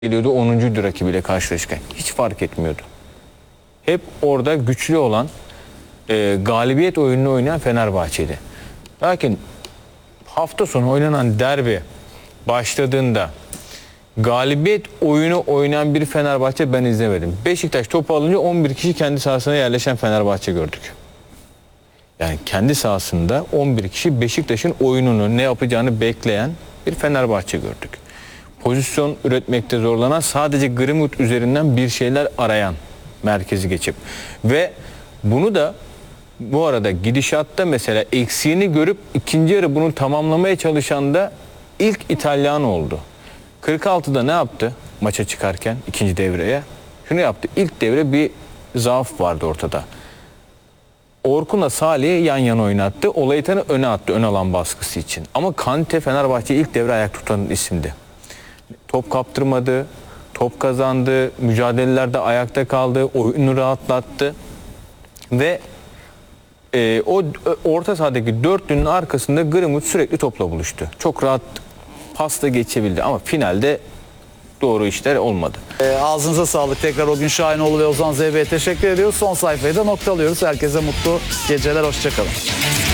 geliyordu 10. rakibiyle karşılaşırken. Hiç fark etmiyordu. Hep orada güçlü olan, galibiyet oyununu oynayan Fenerbahçe'ydi. Lakin hafta sonu oynanan derbi başladığında galibiyet oyunu oynayan bir Fenerbahçe ben izlemedim. Beşiktaş topu alınca 11 kişi kendi sahasına yerleşen Fenerbahçe gördük. Yani kendi sahasında 11 kişi Beşiktaş'ın oyununu, ne yapacağını bekleyen bir Fenerbahçe gördük. Pozisyon üretmekte zorlanan, sadece Greenwood üzerinden bir şeyler arayan, merkezi geçip ve bunu da bu arada gidişatta mesela eksiğini görüp ikinci yarı bunu tamamlamaya çalışan da ilk İtalyan oldu. 46'da ne yaptı maça çıkarken ikinci devreye? Şunu yaptı. İlk devre bir zaaf vardı ortada. Orkun'la Salih'i yan yana oynattı. Olaytan'ı öne attı ön alan baskısı için. Ama Kante Fenerbahçe ilk devre ayak tutan isimdi. Top kaptırmadı, top kazandı, mücadelelerde ayakta kaldı, oyunu rahatlattı. Ve o orta sahadaki dörtlünün arkasında Greenwood sürekli topla buluştu. Çok rahat pasla geçebildi ama finalde doğru işler olmadı. Ağzınıza sağlık. Tekrar o gün Şahinoğlu ve Ozan Zeybe'ye teşekkür ediyoruz. Son sayfayı da noktalıyoruz. Herkese mutlu geceler. Hoşçakalın.